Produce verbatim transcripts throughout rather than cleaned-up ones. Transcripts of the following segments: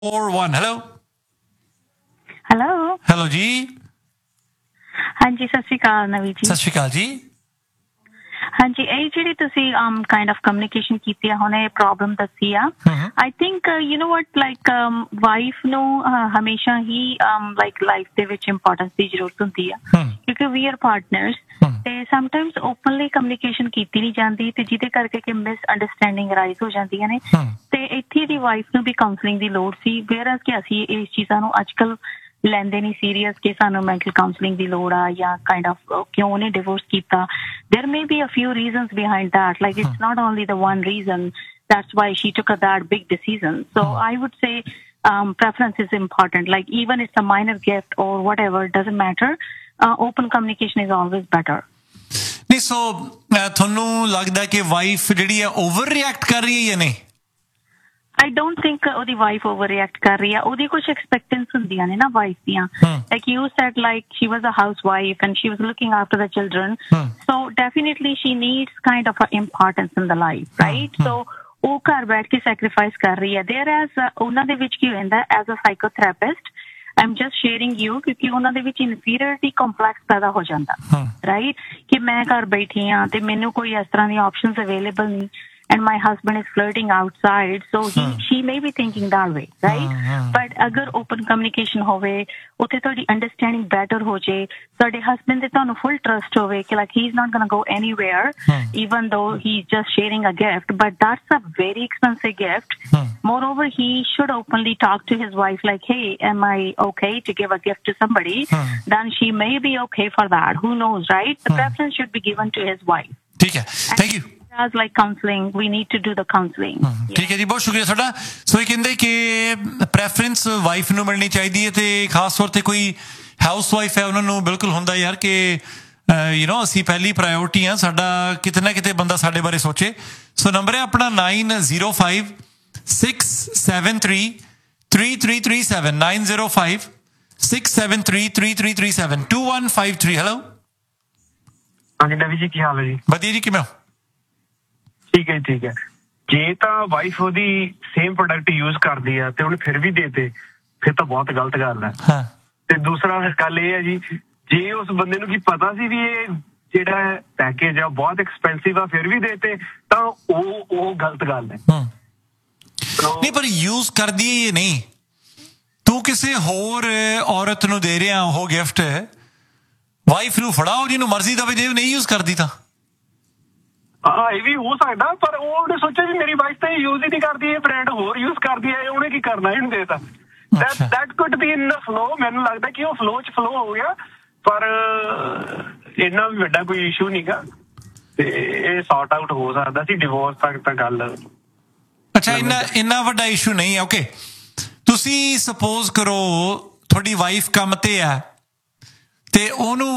four one hello hello hello ਜੀ ਹਾਂਜੀ ਸਤਿ ਸ਼੍ਰੀ ਅਕਾਲ ਨਵੀਂ ਜੀ ਸਤਿ ਸ਼੍ਰੀ ਅਕਾਲ ਜੀ ਹਾਂਜੀ ਇਹ ਜਿਹੜੀ ਤੁਸੀਂ um kind of communication ਕੀਤੀ ਆ ਹੁਣ ਇਹ ਪ੍ਰੋਬਲਮ ਦੱਸੀ ਆ I think you know what like wife ਨੂੰ ਹਮੇਸ਼ਾ ਹੀ ਲਾਈਕ ਲਾਈਫ ਦੇ ਵਿੱਚ ਇੰਪੋਰਟੈਂਸ ਦੀ ਜ਼ਰੂਰਤ ਹੁੰਦੀ ਆ ਕਿਉਂਕਿ ਵੀ ਆਰ ਪਾਰਟਨਰਸ ਤੇ ਸਮਟਾਈਮਸ ਓਪਨਲੀ ਕਮਿਊਨੀਕੇਸ਼ਨ ਕੀਤੀ ਨਹੀਂ ਜਾਂਦੀ ਤੇ ਜਿਹਦੇ ਕਰਕੇ ਕਿ ਮਿਸ ਅੰਡਰਸਟੈਂਡਿੰਗ ਰਾਈਜ਼ ਹੋ ਜਾਂਦੀਆਂ ਨੇ ਤੇ ਇੱਥੇ ਦੀ ਵਾਈਫ ਨੂੰ ਵੀ ਕਾਉਂਸਲਿੰਗ ਦੀ ਲੋੜ ਸੀ ਵੇਅਰ ਕਿ ਅਸੀਂ ਇਸ ਚੀਜ਼ਾਂ ਨੂੰ ਅੱਜ ਕੱਲ੍ਹ ਲੈਂਦੇ ਨਹੀਂ ਸੀਰੀਅਸ ਕਿ ਸਾਨੂੰ ਮੈਂਟਲ ਕਾਉਂਸਲਿੰਗ ਦੀ ਲੋੜ ਆ ਜਾਂ ਕਾਈਂਡ ਆਫ ਕਿਉਂ ਉਹਨੇ ਡਿਵੋਰਸ ਕੀਤਾ there may be a few reasons behind that like it's not only the one reason that's why she took a that big decision so I would say um preference is important like even it's a minor gift or whatever doesn't matter uh, open communication is always better ਨਹੀਂ ਸੋ ਤੁਹਾਨੂੰ ਲੱਗਦਾ ਕਿ wife ਜਿਹੜੀ ਹੈ over react ਕਰ ਰਹੀ ਹੈ ਜਾਂ ਨਹੀਂ I don't think ਉਹਦੀ wife overreact ਕਰ ਰਹੀ ਆ ਉਹਦੀ ਕੁਝ expectations ਹੁੰਦੀਆਂ ਨੇ ਨਾ wife ਦੀਆਂ like you said like she was a housewife and she was looking after the children so definitely she needs kind of a importance in the life right so ਉਹ ਘਰ ਬੈਠ ਕੇ sacrifice ਕਰ ਰਹੀ ਹੈ there as ਉਹਨਾਂ ਦੇ ਵਿੱਚ ਕੀ ਹੁੰਦਾ as a psychotherapist I'm just sharing you ਕਿਉਂਕਿ ਉਹਨਾਂ ਦੇ ਵਿੱਚ inferiority complex ਪੈਦਾ ਹੋ ਜਾਂਦਾ right ਕਿ ਮੈਂ ਘਰ ਬੈਠੀ ਆ ਤੇ ਮੈਨੂੰ ਕੋਈ ਇਸ ਤਰ੍ਹਾਂ ਦੀਆਂ options available ਨਹੀਂ and my husband is flirting outside so he hmm. she may be thinking that way right hmm, hmm. but agar open communication hove utte todi understanding better ho je tode husband de tonu full trust hove ki like he's not going to go anywhere hmm. even though he's just sharing a gift but that's a very expensive gift hmm. moreover he should openly talk to his wife like hey am I okay to give a gift to somebody hmm. then she may be okay for that who knows right the hmm. preference should be given to his wife theek hai thank you as like counseling we need to do the counseling ਠੀਕ ਹੈ ਜੀ ਬਹੁਤ ਸ਼ੁਕਰੀਆ ਤੁਹਾਡਾ ਸੋ ਇਹ ਕਹਿੰਦੇ ਕਿ preference wife ਨੂੰ ਮਿਲਣੀ ਚਾਹੀਦੀ ਹੈ ਤੇ ਖਾਸ ਤੌਰ ਤੇ ਕੋਈ ਹਾਊਸ ਵਾਈਫ ਹੈ ਉਹਨਾਂ ਨੂੰ ਬਿਲਕੁਲ ਹੁੰਦਾ ਯਾਰ ਕਿ ਯੂ نو ਅਸੀਂ ਪਹਿਲੀ ਪ੍ਰਾਇੋਰਟੀ ਆ ਸਾਡਾ ਕਿਤੇ ਨਾ ਕਿਤੇ ਬੰਦਾ ਸਾਡੇ ਬਾਰੇ ਸੋਚੇ ਸੋ ਨੰਬਰ ਹੈ ਆਪਣਾ nine zero five six seven three three three three seven nine zero five six seven three three three three seven two one five three hello ਹਾਂਜੀ ਨਵੀ ਜੀ ਕੀ ਹਾਲ ਹੈ ਜੀ ਵਧੀਆ ਜੀ ਕਿਵੇਂ ਹੋ ਠੀਕ ਹੈ ਠੀਕ ਹੈ ਜੇ ਤਾਂ ਵਾਈਫ ਉਹਦੀ ਸੇਮ ਪ੍ਰੋਡਕਟ ਯੂਜ਼ ਕਰਦੀ ਆ ਤੇ ਉਹਨੇ ਫਿਰ ਵੀ ਦੇਤੇ ਫਿਰ ਤਾਂ ਬਹੁਤ ਗਲਤ ਗੱਲ ਹੈ ਹਾਂ ਤੇ ਦੂਸਰਾ ਗੱਲ ਇਹ ਹੈ ਜੀ ਜੇ ਉਸ ਬੰਦੇ ਨੂੰ ਕੀ ਪਤਾ ਸੀ ਵੀ ਇਹ ਜਿਹੜਾ ਪੈਕੇਜ ਆ ਬਹੁਤ ਐਕਸਪੈਂਸਿਵ ਆ ਫਿਰ ਵੀ ਦੇਤੇ ਤਾਂ ਉਹ ਉਹ ਗਲਤ ਗੱਲ ਹੈ ਹਾਂ ਨਹੀਂ ਪਰ ਯੂਜ਼ ਕਰਦੀ ਨਹੀਂ ਤੂੰ ਕਿਸੇ ਹੋਰ ਔਰਤ ਨੂੰ ਦੇ ਰਿਹਾ ਉਹ ਗਿਫਟ ਵਾਈਫ ਨੂੰ ਫੜਾਓ ਜਿਹਨੂੰ ਮਰਜ਼ੀ ਦਵੇ ਜੇ ਨਹੀਂ ਯੂਜ਼ ਕਰਦੀ ਤਾਂ ਹਾਂ ਇਹ ਵੀ ਹੋ ਸਕਦਾ ਪਰ ਉਹਨੇ ਸੋਚਿਆ ਵੀ ਮੇਰੀ ਵਾਈਫ ਤਾਂ ਯੂਜ਼ ਹੀ ਨਹੀਂ ਕਰਦੀ ਇਹ ਬ੍ਰਾਂਡ ਹੋਰ ਯੂਜ਼ ਕਰਦੀ ਹੈ ਉਹਨੇ ਕੀ ਕਰਨਾ ਇਹਨੂੰ ਦੇਤਾ that that could be in the flow ਮੈਨੂੰ ਲੱਗਦਾ ਕਿ ਉਹ ਫਲੋ ਚ ਫਲੋ ਹੋ ਗਿਆ ਪਰ ਇੰਨਾ ਵੀ ਵੱਡਾ ਕੋਈ ਇਸ਼ੂ ਨਹੀਂਗਾ ਤੇ ਇਹ ਸੌਰਟ ਆਊਟ ਹੋ ਸਕਦਾ ਸੀ ਡਿਵੋਰਸ ਤੱਕ ਤਾਂ ਗੱਲ ਅੱਛਾ ਇੰਨਾ ਇੰਨਾ ਵੱਡਾ ਇਸ਼ੂ ਨਹੀਂ ਹੈ ਓਕੇ ਤੁਸੀਂ ਸਪੋਜ਼ ਕਰੋ ਤੁਹਾਡੀ ਵਾਈਫ ਕੰਮ ਤੇ ਆ ਤੇ ਉਹਨੂੰ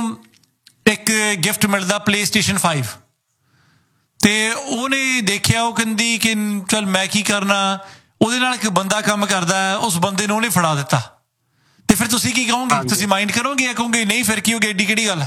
ਇੱਕ ਗਿਫਟ ਮਿਲਦਾ ਪਲੇ ਸਟੇਸ਼ਨ five ਤੇ ਉਹਨੇ ਦੇਖਿਆ ਉਹ ਕਹਿੰਦੀ ਕਿ ਚੱਲ ਮੈਂ ਕੀ ਕਰਨਾ ਉਹਦੇ ਨਾਲ ਇੱਕ ਬੰਦਾ ਕੰਮ ਕਰਦਾ ਉਸ ਬੰਦੇ ਨੂੰ ਉਹਨੇ ਫੜਾ ਦਿੱਤਾ ਤੇ ਫਿਰ ਤੁਸੀਂ ਕੀ ਕਹੋਗੇ ਤੁਸੀਂ ਮਾਈਂਡ ਕਰੋਗੇ ਜਾਂ ਕਹੋਗੇ ਨਹੀਂ ਫਿਰ ਕੀ ਹੋ ਗਿਆ ਏਡੀ ਕਿਹੜੀ ਗੱਲ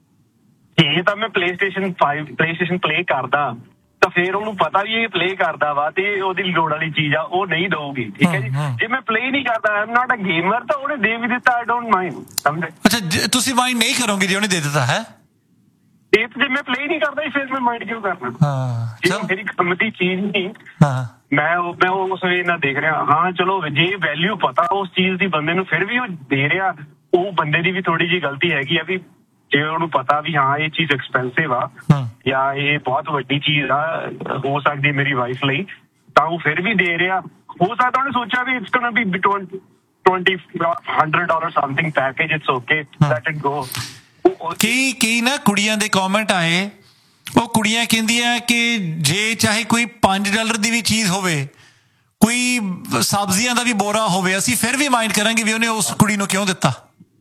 ਇਹ ਤਾਂ ਮੈਂ play station five play station play ਕਰਦਾ ਤਾਂ ਫਿਰ ਉਹਨੂੰ ਪਤਾ ਵੀ ਇਹ ਪਲੇ ਕਰਦਾ ਵਾ ਤੇ ਉਹਦੀ ਲੋੜ ਵਾਲੀ ਚੀਜ਼ ਆ ਉਹ ਨਹੀਂ ਦਊਗੀ ਠੀਕ ਹੈ ਜੀ ਜੇ ਮੈਂ ਪਲੇ ਨਹੀਂ ਕਰਦਾ I am not a gamer ਤਾਂ ਉਹਨੇ ਦੇ ਵੀ ਦਿੱਤਾ ਆਈ ਡੋਂਟ ਮਾਈਂਡ ਸਮਝੇ ਅੱਛਾ ਤੁਸੀਂ ਮਾਈਂਡ ਨਹੀਂ ਕਰੋਗੇ ਜੇ ਉਹਨੇ ਦੇ ਦਿੱਤਾ ਹੈ ਇਹ ਜੇ ਮੈਂ ਪਲੇ ਨਹੀਂ ਕਰਦਾ ਫਿਰ ਮੈਂ ਮਾਈਂਡ ਕਿਉਂ ਕਰਨਾ ਹਾਂ ਮੇਰੀ ਕੰਮ ਦੀ ਚੀਜ਼ ਨਹੀਂ ਹਾਂ ਮੈਂ ਉਹ ਮੈਂ ਉਸ ਵੇ ਨਾਲ ਦੇਖ ਰਿਹਾ ਹਾਂ ਚਲੋ ਜੇ ਵੈਲਿਊ ਪਤਾ ਉਸ ਚੀਜ਼ ਦੀ ਬੰਦੇ ਨੂੰ ਫਿਰ ਵੀ ਉਹ ਦੇ ਰਿਹਾ ਉਹ ਬੰਦੇ ਦੀ ਵੀ ਥੋੜੀ ਜਿਹੀ ਗਲਤੀ ਹੈਗੀ ਆ ਵੀ ਜੇ ਉਹਨੂੰ ਪਤਾ ਵੀ ਹਾਂ ਇਹ ਚੀਜ਼ ਐਕਸਪੈਂਸਿਵ ਆ ਜਾਂ ਇਹ ਬਹੁਤ ਵੱਡੀ ਚੀਜ਼ ਆ ਹੋ ਸਕਦੀ ਮੇਰੀ ਵਾਈਫ ਲਈ ਤਾਂ ਉਹ ਫਿਰ ਵੀ ਦੇ ਰਿਹਾ ਹੋ ਸਕਦਾ ਉਹਨੇ ਸੋਚਿਆ ਵੀ it's ਗੋਣਾ B twenty hundred dollars something package it's okay let it ਗੋ ਕਈ ਕਈ ਨਾ ਕੁੜੀਆਂ ਦੇ ਕਮੈਂਟ ਆਏ ਉਹ ਕੁੜੀਆਂ ਕਹਿੰਦੀਆਂ ਕਿ ਜੇ ਚਾਹੇ ਕੋਈ ਪੰਜ ਡਾਲਰ ਦੀ ਵੀ ਚੀਜ਼ ਹੋਵੇ ਕੋਈ ਸਬਜ਼ੀਆਂ ਦਾ ਵੀ ਬੋਰਾ ਹੋਵੇ ਅਸੀਂ ਫਿਰ ਵੀ ਮਾਈਂਡ ਕਰਾਂਗੇ ਵੀ ਉਹਨੇ ਉਸ ਕੁੜੀ ਨੂੰ ਕਿਉਂ ਦਿੱਤਾ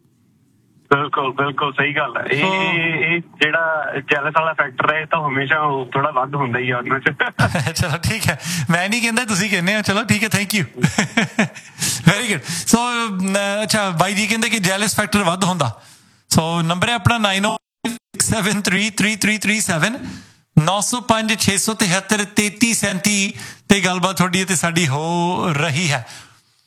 ਬਿਲਕੁਲ ਬਿਲਕੁਲ ਸਹੀ ਗੱਲ ਹੈ ਇਹ ਇਹ ਜਿਹੜਾ ਜੈਲਸ ਵਾਲਾ ਫੈਕਟਰ ਹੈ ਤਾਂ ਹਮੇਸ਼ਾ ਥੋੜਾ ਵੱਧ ਹੁੰਦਾ ਹੀ ਆ ਉਹਨਾਂ ਚ ਚਲੋ ਠੀਕ ਹੈ ਮੈਂ ਨਹੀਂ ਕਹਿੰਦਾ ਤੁਸੀਂ ਕਹਿੰਦੇ ਹੋ ਚਲੋ ਠੀਕ ਹੈ thank you very good so ਅੱਛਾ ਬਾਈ ਜੀ ਕਹਿੰਦੇ ਕਿ ਜੈਲਸ ਫੈਕਟਰ ਵੱਧ ਹੁੰਦਾ ਸੋ ਨੰਬਰ ਹੈ ਆਪਣਾ nine oh six seven three three three three seven ਨੌ ਸੌ ਪੰਜ ਛੇ ਸੌ ਤਿਹੱਤਰ ਤੇਤੀ ਸੈਂਤੀ ਤੇ ਗੱਲਬਾਤ ਤੁਹਾਡੀ ਤੇ ਸਾਡੀ ਹੋ ਰਹੀ ਹੈ।